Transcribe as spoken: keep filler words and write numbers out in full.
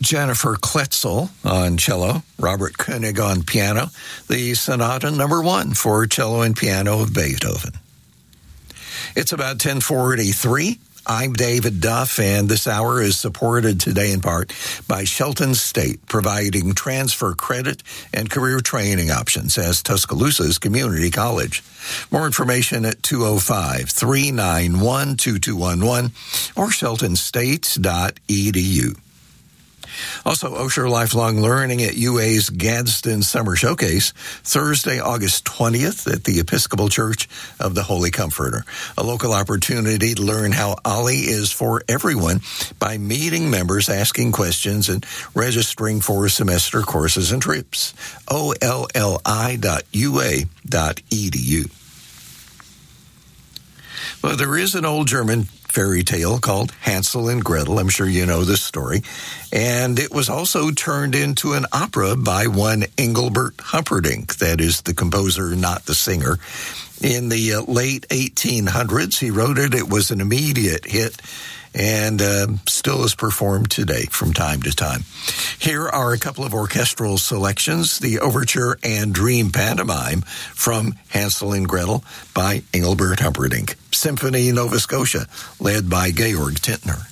Jennifer Kletzel on cello, Robert Koenig on piano, the Sonata Number One for cello and piano of Beethoven. It's about ten forty-three. I'm David Duff, and this hour is supported today in part by Shelton State, providing transfer credit and career training options as Tuscaloosa's community college. More information at two oh five, three nine one, two two one one or shelton state dot e d u. Also, Osher Lifelong Learning at U A's Gadsden Summer Showcase, Thursday, August twentieth at the Episcopal Church of the Holy Comforter. A local opportunity to learn how Ollie is for everyone by meeting members, asking questions, and registering for semester courses and trips. O L L I dot U A dot E D U. Well, there is an old German fairy tale called Hansel and Gretel. I'm sure you know this story. And it was also turned into an opera by one Engelbert Humperdinck. That is the composer, not the singer. In the uh, late eighteen hundreds, he wrote it. It was an immediate hit and uh, still is performed today from time to time. Here are a couple of orchestral selections, the Overture and Dream Pantomime from Hansel and Gretel by Engelbert Humperdinck. Symphony Nova Scotia, led by Georg Tintner.